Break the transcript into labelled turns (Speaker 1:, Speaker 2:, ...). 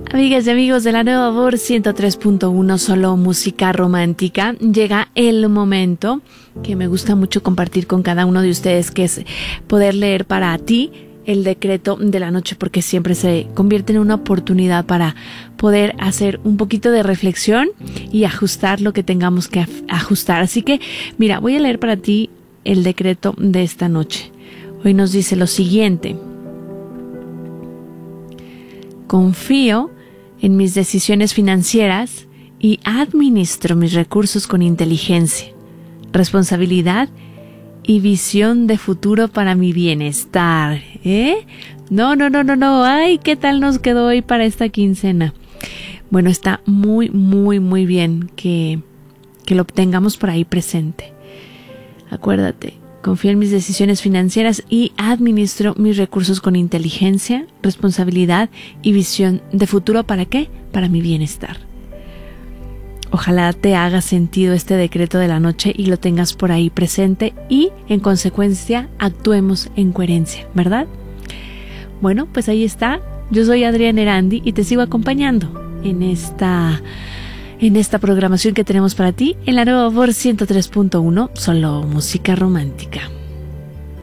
Speaker 1: Amigas y amigos de la Nueva Voz 103.1, solo música romántica, llega el momento que me gusta mucho compartir con cada uno de ustedes, que es poder leer para ti el decreto de la noche, porque siempre se convierte en una oportunidad para poder hacer un poquito de reflexión y ajustar lo que tengamos que ajustar. Así que, mira, voy a leer para ti el decreto de esta noche. Hoy nos dice lo siguiente: confío en mis decisiones financieras y administro mis recursos con inteligencia, responsabilidad y visión de futuro para mi bienestar. No. Ay, ¿qué tal nos quedó hoy para esta quincena? Bueno, está muy bien que lo tengamos por ahí presente. Acuérdate, confío en mis decisiones financieras y administro mis recursos con inteligencia, responsabilidad y visión de futuro. ¿Para qué? Para mi bienestar. Ojalá te haga sentido este decreto de la noche y lo tengas por ahí presente y, en consecuencia, actuemos en coherencia, ¿verdad? Bueno, pues ahí está. Yo soy Adriana Erandi y te sigo acompañando en esta programación que tenemos para ti en la Nueva Voz 103.1, solo música romántica.